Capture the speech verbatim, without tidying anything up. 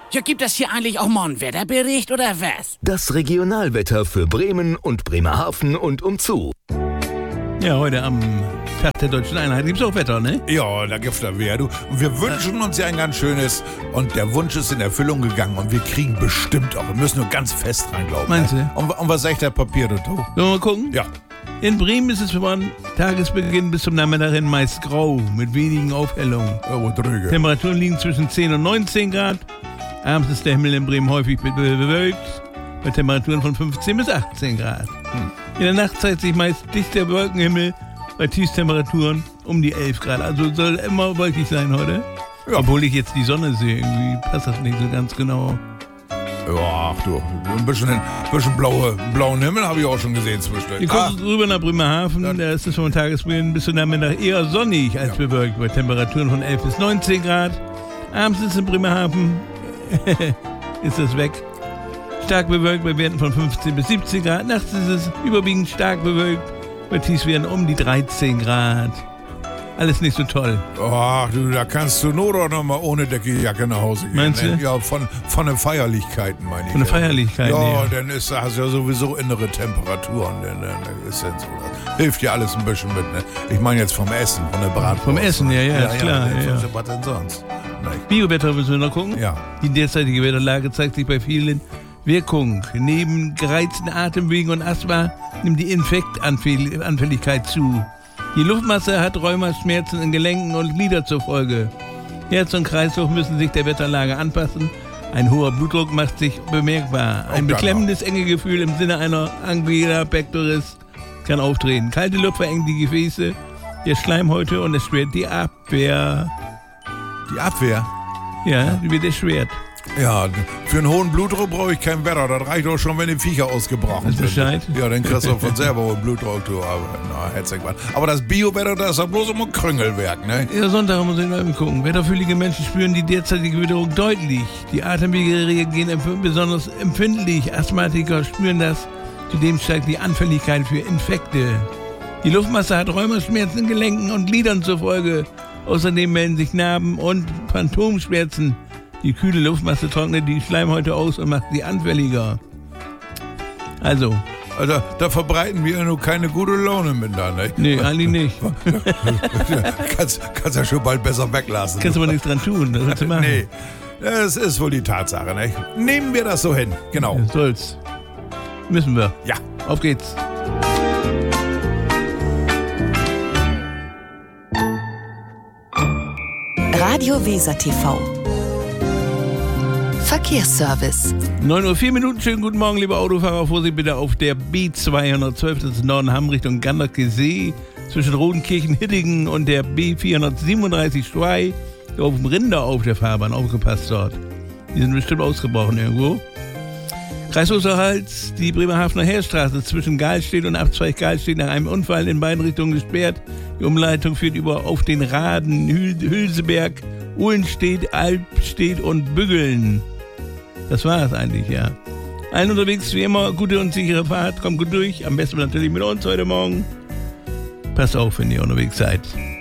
Ja, gibt es hier eigentlich auch mal einen Wetterbericht oder was? Das Regionalwetter für Bremen und Bremerhaven und umzu. Ja, heute am Tag der Deutschen Einheit gibt's auch Wetter, ne? Ja, da gibt's da wieder, du. Und wir wünschen uns ja ein ganz schönes, und der Wunsch ist in Erfüllung gegangen und wir kriegen bestimmt auch. Wir müssen nur ganz fest dran glauben. Meinst du? Und, und was sagt der Papier, du? Sollen wir mal gucken? Ja. In Bremen ist es von Tagesbeginn bis zum Nachmittag hin meist grau, mit wenigen Aufhellungen. Oh, drüge. Temperaturen liegen zwischen zehn und neunzehn Grad. Abends ist der Himmel in Bremen häufig be- be- bewölkt, bei Temperaturen von fünfzehn bis achtzehn Grad. Hm. In der Nacht zeigt sich meist dichter Wolkenhimmel, bei Tiefstemperaturen um die elf Grad. Also soll immer wolkig sein heute. Ja. Obwohl ich jetzt die Sonne sehe, irgendwie passt das nicht so ganz genau. Ja, ach du, ein bisschen, ein bisschen blaue, blauen Himmel habe ich auch schon gesehen zwischendurch. Wir kommen rüber nach Bremerhaven, Ja. da ist es vom Tagesbeginn bis zum Nachmittag eher sonnig als Ja. bewölkt, bei Temperaturen von elf bis neunzehn Grad. Abends ist es in Bremerhaven, ist es weg. Stark bewölkt bei Werten von fünfzehn bis siebzehn Grad. Nachts ist es überwiegend stark bewölkt, bei Tiefstwerten um die dreizehn Grad. Alles nicht so toll. Ach du, da kannst du nur doch noch mal ohne Deckjacke nach Hause gehen. Meinst ne? du? Ja, von, von den Feierlichkeiten meine ich. Von den Feierlichkeiten, Ja, ja. dann ist, hast du ja sowieso innere Temperaturen. Dann, dann ist dann so, das hilft dir alles ein bisschen mit. Ne? Ich meine jetzt vom Essen, von der Bratwurst. Vom Essen, ja, ja, ist klar, ja, ja. Was denn sonst? Nein. Biowetter müssen wir noch gucken. Ja. Die derzeitige Wetterlage zeigt sich bei vielen Wirkung. Neben gereizten Atemwegen und Asthma nimmt die Infektanfälligkeit zu. Die Luftmasse hat Rheumaschmerzen in Gelenken und Glieder zur Folge. Herz und Kreislauf müssen sich der Wetterlage anpassen. Ein hoher Blutdruck macht sich bemerkbar. Ein Oh, beklemmendes Engegefühl im Sinne einer Angina pectoris kann auftreten. Kalte Luft verengt die Gefäße der Schleimhäute und erschwert die Abwehr. Die Abwehr? Ja, die wird erschwert. Ja, für einen hohen Blutdruck brauche ich kein Wetter. Das reicht auch schon, wenn die Viecher ausgebrochen Weißt du sind. Bescheid? Ja, dann kriegst du von selber hohen Blutdruck, du. Aber, na, herzlich was. Aber das Biowetter, das ist ja bloß immer Krüngelwerk, ne? Ja, Sonntag muss ich mal gucken. Wetterfühlige Menschen spüren die derzeitige Witterung deutlich. Die Atemwege reagieren empf- besonders empfindlich. Asthmatiker spüren das. Zudem steigt die Anfälligkeit für Infekte. Die Luftmasse hat Rheumaschmerzen in Gelenken und Gliedern zur Folge. Außerdem melden sich Narben und Phantomschmerzen. Die kühle Luftmasse trocknet die Schleimhäute aus und macht sie anfälliger. Also, Also, da verbreiten wir nur keine gute Laune miteinander. Ne? nee, eigentlich nicht. kannst, kannst ja schon bald besser weglassen. Kannst aber nichts dran tun. Das willst du machen. Nee, das ist wohl die Tatsache, ne? Nehmen wir das so hin, genau. Ja, soll's. Müssen wir. Ja. Auf geht's. Radio Weser T V. Verkehrsservice. neun Uhr vier Minuten, schönen guten Morgen, liebe Autofahrer. Vorsicht bitte auf der B zweihundertzwölf, das ist Nordenham Richtung Ganderke See, zwischen Rodenkirchen-Hiddingen und der B vierhundertsiebenunddreißig Schwei, auf dem Rinder auf der Fahrbahn, aufgepasst dort. Die sind bestimmt ausgebrochen irgendwo. Kreis Osterholz, die Bremerhavener Heerstraße zwischen Gahlstedt und Abzweig Gahlstedt nach einem Unfall in beiden Richtungen gesperrt. Die Umleitung führt über auf den Raden, Hül- Hülseberg, Uhlenstedt, Albstedt und Büggeln. Das war es eigentlich, ja. Allen unterwegs wie immer, gute und sichere Fahrt, kommt gut durch. Am besten natürlich mit uns heute Morgen. Passt auf, wenn ihr unterwegs seid.